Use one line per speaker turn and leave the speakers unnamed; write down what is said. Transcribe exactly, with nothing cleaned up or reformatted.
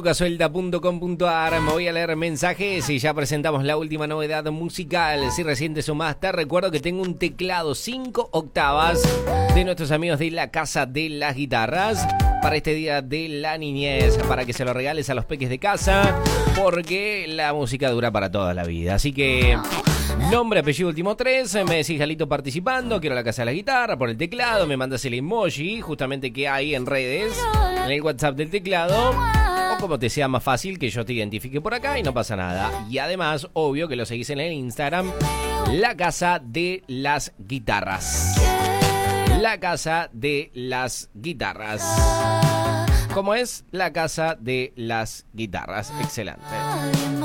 Suelta punto com punto a r. Me voy a leer mensajes y ya presentamos la última novedad musical. Si recién te sumaste, te recuerdo que tengo un teclado cinco octavas de nuestros amigos de la Casa de las Guitarras para este día de la niñez, para que se lo regales a los peques de casa, porque la música dura para toda la vida. Así que nombre, apellido, último tres, me decís Galito participando, quiero la Casa de la Guitarra, por el teclado, me mandas el emoji justamente que hay en redes, en el WhatsApp del teclado, o como te sea más fácil que yo te identifique por acá y no pasa nada. Y además, obvio que lo seguís en el Instagram, la Casa de las Guitarras. La Casa de las Guitarras. ¿Cómo es? La Casa de las Guitarras. Excelente.